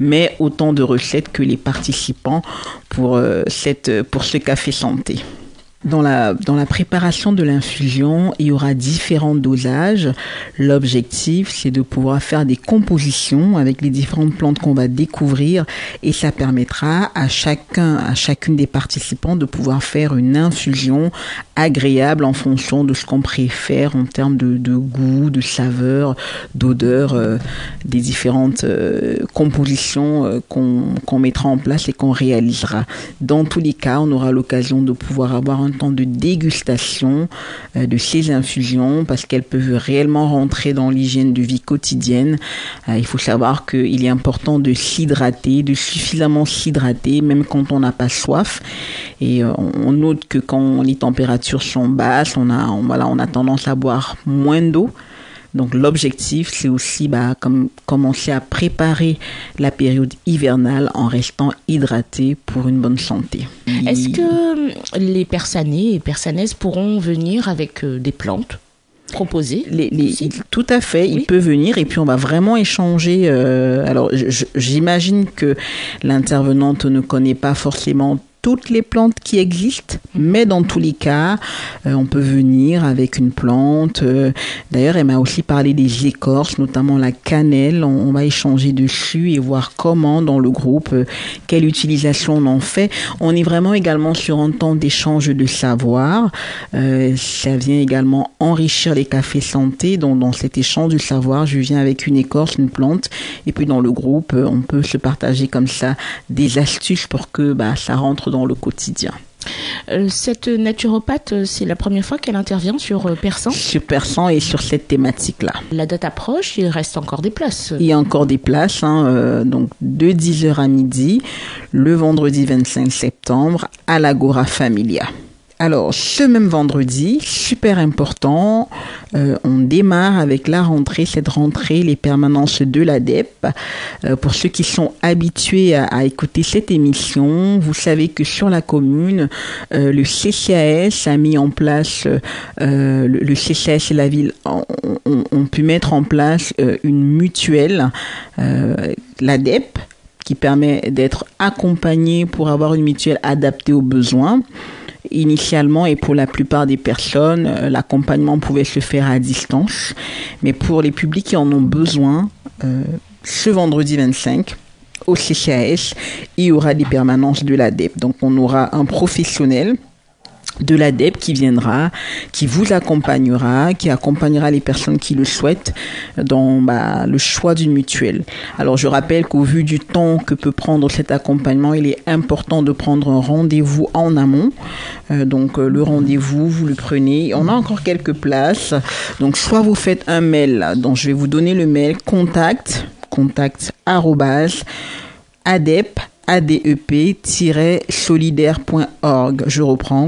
mais autant de recettes que les participants pour ce café santé. Dans la préparation de l'infusion, il y aura différents dosages. L'objectif, c'est de pouvoir faire des compositions avec les différentes plantes qu'on va découvrir et ça permettra à chacune des participants de pouvoir faire une infusion agréable en fonction de ce qu'on préfère en termes de goût, de saveur, d'odeur, des différentes compositions qu'on mettra en place et qu'on réalisera. Dans tous les cas, on aura l'occasion de pouvoir avoir un temps de dégustation de ces infusions parce qu'elles peuvent réellement rentrer dans l'hygiène de vie quotidienne. Il faut savoir qu'il est important de s'hydrater, de suffisamment s'hydrater même quand on n'a pas soif. Et on note que quand les températures sont basses, on a tendance à boire moins d'eau. Donc l'objectif, c'est aussi commencer à préparer la période hivernale en restant hydraté pour une bonne santé. Est-ce que les Persanais et Persanaises pourront venir avec des plantes proposées? Tout à fait, oui. Il peut venir et puis on va vraiment échanger. Alors j'imagine que l'intervenante ne connaît pas forcément toutes les plantes qui existent, mais dans tous les cas, on peut venir avec une plante. D'ailleurs, elle m'a aussi parlé des écorces, notamment la cannelle. On va échanger dessus et voir comment, dans le groupe, quelle utilisation on en fait. On est vraiment également sur un temps d'échange de savoir. Ça vient également enrichir les cafés santé. Donc, dans cet échange de savoir, je viens avec une écorce, une plante, et puis dans le groupe, on peut se partager comme ça des astuces pour que ça rentre dans le quotidien. Cette naturopathe, c'est la première fois qu'elle intervient sur Persan? Sur Persan et sur cette thématique-là. La date approche, il reste encore des places. Il y a encore des places, donc de 10h à midi, le vendredi 25 septembre, à l'Agora Familia. Alors, ce même vendredi, super important, on démarre avec cette rentrée, les permanences de l'ADEP. Pour ceux qui sont habitués à écouter cette émission, vous savez que sur la commune, le CCAS a mis en place, le CCAS et la ville ont pu mettre en place une mutuelle, l'ADEP, qui permet d'être accompagné pour avoir une mutuelle adaptée aux besoins. Initialement et pour la plupart des personnes, l'accompagnement pouvait se faire à distance. Mais pour les publics qui en ont besoin, ce vendredi 25, au CCAS, il y aura des permanences de l'ADEP. Donc on aura un professionnel de l'ADEP qui viendra, qui vous accompagnera, qui accompagnera les personnes qui le souhaitent dans le choix d'une mutuelle. Alors je rappelle qu'au vu du temps que peut prendre cet accompagnement, il est important de prendre un rendez-vous en amont. Donc le rendez-vous, vous le prenez. On a encore quelques places. Donc soit vous faites un mail, donc je vais vous donner le mail contact adep-solidaire.org. Je reprends,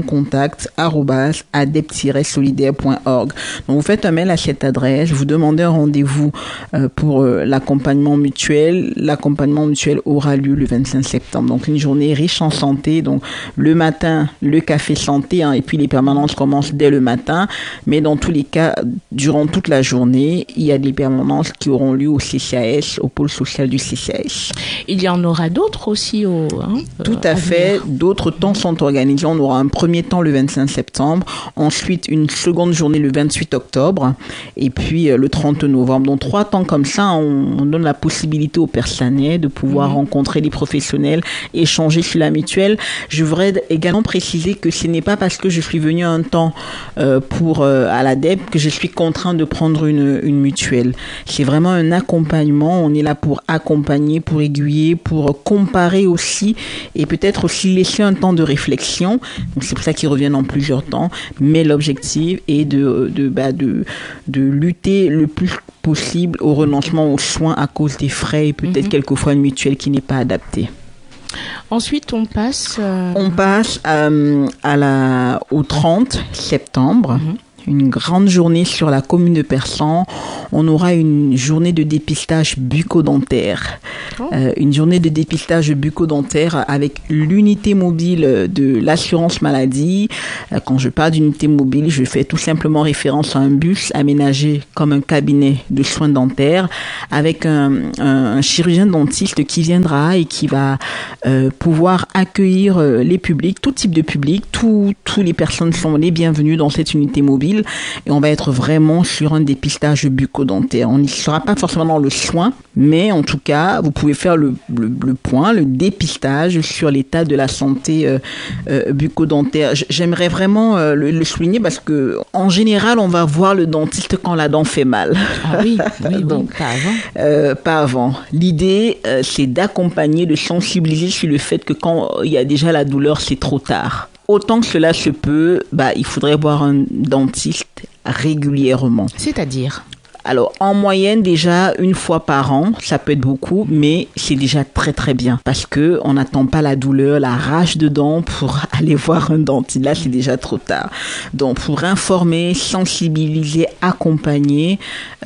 contact@adep-solidaire.org. Donc vous faites un mail à cette adresse, vous demandez un rendez-vous pour l'accompagnement mutuel. L'accompagnement mutuel aura lieu le 25 septembre. Donc une journée riche en santé. Donc le matin, le café santé, et puis les permanences commencent dès le matin. Mais dans tous les cas, durant toute la journée, il y a des permanences qui auront lieu au CCAS, au pôle social du CCAS. Il y en aura d'autres aussi tout à fait. D'autres temps sont organisés. On aura un premier temps le 25 septembre, ensuite une seconde journée le 28 octobre et puis le 30 novembre. Donc 3 temps comme ça, on donne la possibilité aux Persanais de pouvoir rencontrer les professionnels, échanger sur la mutuelle. Je voudrais également préciser que ce n'est pas parce que je suis venu un temps à l'ADEP que je suis contraint de prendre une mutuelle. C'est vraiment un accompagnement. On est là pour accompagner, pour aiguiller, pour comparer aussi et peut-être aussi laisser un temps de réflexion. Donc c'est pour ça qu'ils reviennent en plusieurs temps. Mais l'objectif est de lutter le plus possible au renoncement aux soins à cause des frais et peut-être quelquefois une mutuelle qui n'est pas adaptée. Ensuite, on passe au 30 septembre. une grande journée sur la commune de Persan. On aura une journée de dépistage bucco-dentaire. Une journée de dépistage bucco-dentaire avec l'unité mobile de l'assurance maladie. Quand je parle d'unité mobile, je fais tout simplement référence à un bus aménagé comme un cabinet de soins dentaires avec un chirurgien dentiste qui viendra et qui va pouvoir accueillir les publics, tout type de public, tous les personnes sont les bienvenues dans cette unité mobile et on va être vraiment sur un dépistage bucco-dentaire. On n'y sera pas forcément dans le soin, mais en tout cas, vous pouvez faire le point, le dépistage sur l'état de la santé bucco-dentaire. J'aimerais vraiment le souligner parce que en général, on va voir le dentiste quand la dent fait mal. Ah oui, donc pas avant. Pas avant. L'idée, c'est d'accompagner, de sensibiliser sur le fait que quand il y a déjà la douleur, c'est trop tard. Autant que cela se peut, il faudrait voir un dentiste régulièrement. C'est-à-dire ? Alors, en moyenne, déjà, une fois par an, ça peut être beaucoup, mais c'est déjà très très bien. Parce que on n'attend pas la douleur, la rage de dents pour aller voir un dentiste. Là, c'est déjà trop tard. Donc, pour informer, sensibiliser, accompagner,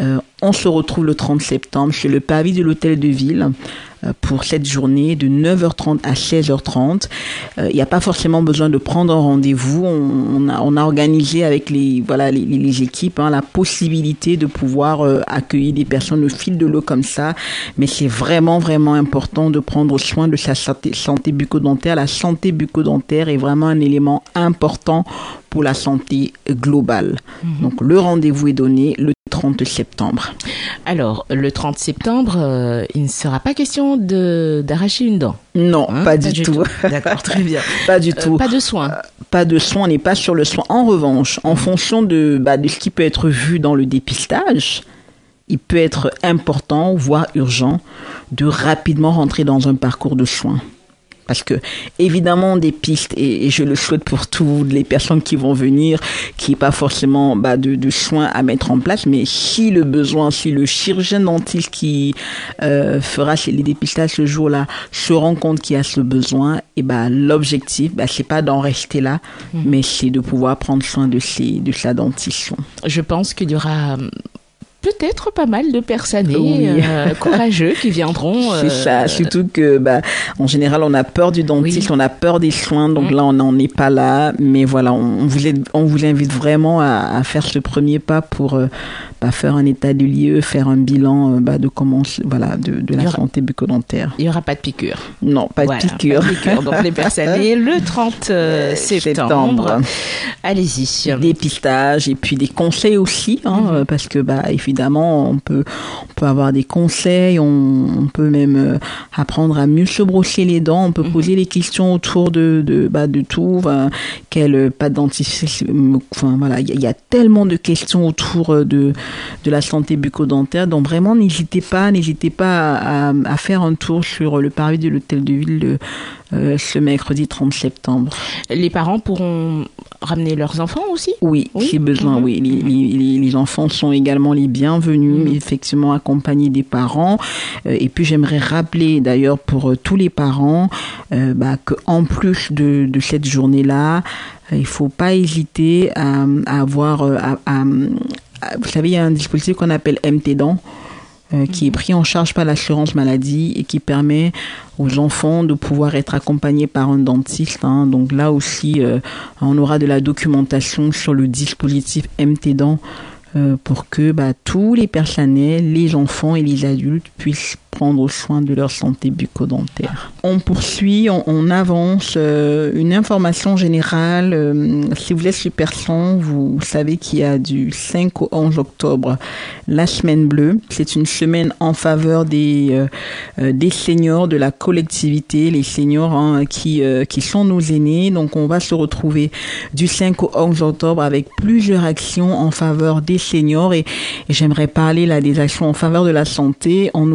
on se retrouve le 30 septembre chez le pavis de l'hôtel de ville pour cette journée de 9h30 à 16h30. Il n'y a pas forcément besoin de prendre un rendez-vous. On a organisé avec les équipes la possibilité de pouvoir accueillir des personnes au fil de l'eau comme ça. Mais c'est vraiment, vraiment important de prendre soin de sa santé bucco-dentaire. La santé bucco-dentaire est vraiment un élément important pour la santé globale. Donc, le rendez-vous est donné le 30 septembre. Alors, le 30 septembre, il ne sera pas question d'arracher une dent. Non, pas du tout. D'accord, très bien. Pas du tout. Pas de soin. Pas de soin, on n'est pas sur le soin. En revanche, en fonction de ce qui peut être vu dans le dépistage, il peut être important, voire urgent, de rapidement rentrer dans un parcours de soins. Parce que, évidemment, des pistes, et je le souhaite pour toutes les personnes qui vont venir, qui n'ont pas forcément de soins à mettre en place, mais si le besoin, si le chirurgien dentiste qui fera les dépistages ce jour-là se rend compte qu'il y a ce besoin, et l'objectif, c'est pas d'en rester là, mais c'est de pouvoir prendre soin de sa dentition. Je pense qu'il y aura peut-être pas mal de personnes courageux qui viendront. C'est ça, surtout que en général on a peur du dentiste, on a peur des soins, donc là on n'en est pas là, mais voilà, on vous invite vraiment à faire ce premier pas pour faire un état des lieux, faire un bilan de comment de la santé bucco-dentaire. Il n'y aura pas de piqûre. Non, pas de piqûre. Donc les personnes le 30 septembre. Allez-y. Dépistage et puis des conseils aussi, parce que évidemment on peut avoir des conseils, on peut même apprendre à mieux se brosser les dents, on peut poser des questions autour de tout, quel pas de dentiste, il y a tellement de questions autour de la santé bucco-dentaire, donc vraiment n'hésitez pas à faire un tour sur le parvis de l'hôtel de ville ce mercredi 30 septembre. Les parents pourront ramener leurs enfants aussi ? Oui, si besoin, oui. Les enfants sont également les bienvenus, effectivement accompagnés des parents. Et puis j'aimerais rappeler d'ailleurs pour tous les parents qu'en plus de cette journée-là, il faut pas hésiter à avoir... vous savez, il y a un dispositif qu'on appelle MT-Dents, qui est pris en charge par l'assurance maladie et qui permet aux enfants de pouvoir être accompagnés par un dentiste. Donc là aussi, on aura de la documentation sur le dispositif MT-Dents pour que tous les personnels, les enfants et les adultes puissent prendre soin de leur santé bucco-dentaire. On poursuit, on avance. Une information générale, si vous êtes sur Persan, vous savez qu'il y a du 5 au 11 octobre la semaine bleue. C'est une semaine en faveur des seniors de la collectivité, les seniors qui sont nos aînés. Donc on va se retrouver du 5 au 11 octobre avec plusieurs actions en faveur des seniors et j'aimerais parler là des actions en faveur de la santé. On aura un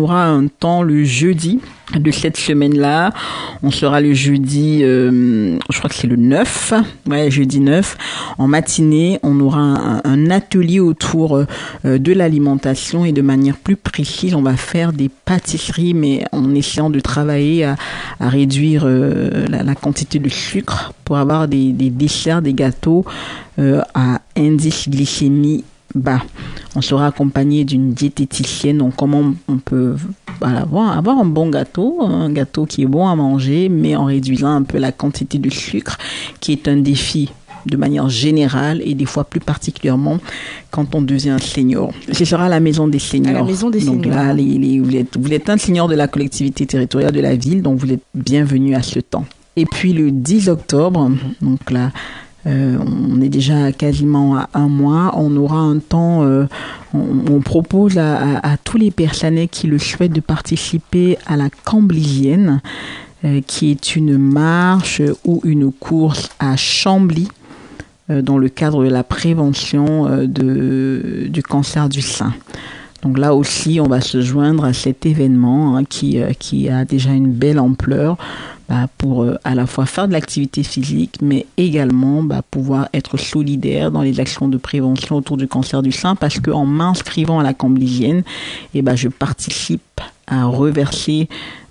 un temps le jeudi de cette semaine-là. On sera le jeudi, je crois que c'est le 9, jeudi 9. En matinée, on aura un atelier autour de l'alimentation et de manière plus précise, on va faire des pâtisseries, mais en essayant de travailler à réduire la quantité de sucre pour avoir des desserts, des gâteaux à indice glycémie bas. On sera accompagné d'une diététicienne, donc comment on peut avoir un bon gâteau, un gâteau qui est bon à manger, mais en réduisant un peu la quantité de sucre, qui est un défi de manière générale et des fois plus particulièrement quand on devient senior. Ce sera à la Maison des Seniors. À la Maison des Seniors. Donc là, vous êtes un senior de la collectivité territoriale de la ville, donc vous êtes bienvenu à ce temps. Et puis le 10 octobre, donc là, on est déjà quasiment à un mois. On aura un temps, on propose à tous les personnes qui le souhaitent de participer à la Camblisienne, qui est une marche ou une course à Chambly, dans le cadre de la prévention du cancer du sein. Donc là aussi, on va se joindre à cet événement qui a déjà une belle ampleur, pour à la fois faire de l'activité physique, mais également pouvoir être solidaire dans les actions de prévention autour du cancer du sein, parce qu'en m'inscrivant à la Camblisienne, je participe à reverser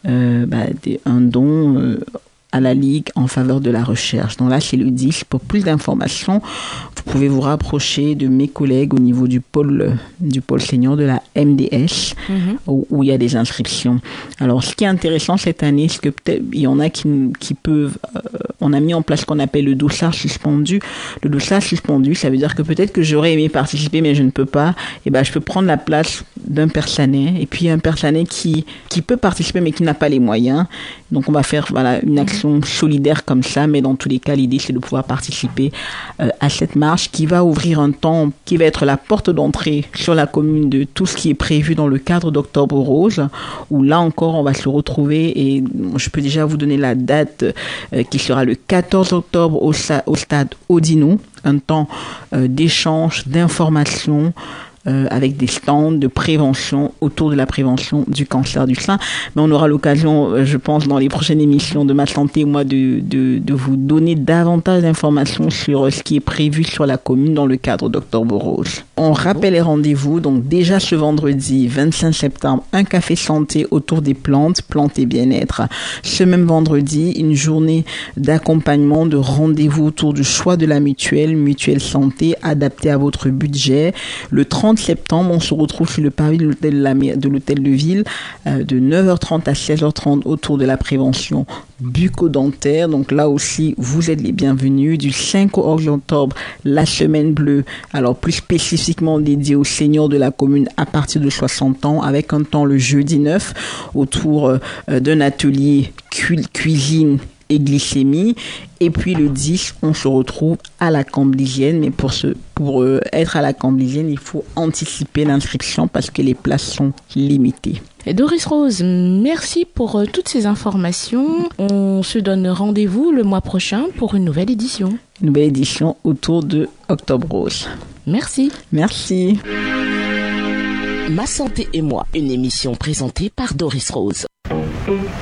un don à la Ligue en faveur de la recherche. Donc là, c'est le 10. Pour plus d'informations, vous pouvez vous rapprocher de mes collègues au niveau du pôle senior de la MDS, où il y a des inscriptions. Alors, ce qui est intéressant cette année, c'est que peut-être il y en a qui peuvent... on a mis en place ce qu'on appelle le dossard suspendu. Le dossard suspendu, ça veut dire que peut-être que j'aurais aimé participer, mais je ne peux pas. Je peux prendre la place d'un personnet, et puis un personnet qui peut participer, mais qui n'a pas les moyens. Donc, on va faire une action solidaire comme ça, mais dans tous les cas, l'idée, c'est de pouvoir participer à cette marche qui va ouvrir un temps, qui va être la porte d'entrée sur la commune de tout ce qui est prévu dans le cadre d'Octobre Rose, où là encore, on va se retrouver, et je peux déjà vous donner la date qui sera le 14 octobre au stade Odino, un temps d'échange, d'information, avec des stands de prévention autour de la prévention du cancer du sein. Mais on aura l'occasion, je pense, dans les prochaines émissions de Ma Santé, moi, de vous donner davantage d'informations sur ce qui est prévu sur la commune dans le cadre d'Octobre Rose. On rappelle les rendez-vous. Donc, déjà ce vendredi 25 septembre, un café santé autour des plantes et bien-être. Ce même vendredi, une journée d'accompagnement, de rendez-vous autour du choix de la mutuelle santé adaptée à votre budget. Le 30 septembre, on se retrouve sur le parvis de l'hôtel de ville de 9h30 à 16h30 autour de la prévention bucco-dentaire. Donc là aussi, vous êtes les bienvenus. Du 5 au 11 octobre, la semaine bleue, alors plus spécifiquement dédiée aux seniors de la commune à partir de 60 ans, avec un temps le jeudi 9 autour d'un atelier cuisine et glycémie. Et puis le 10, on se retrouve à la Camblisienne. Mais pour être à la Camblisienne, il faut anticiper l'inscription parce que les places sont limitées. Et Doris Rose, merci pour toutes ces informations. On se donne rendez-vous le mois prochain pour une nouvelle édition. Une nouvelle édition autour de Octobre Rose. Merci. Merci. Ma santé et moi, une émission présentée par Doris Rose.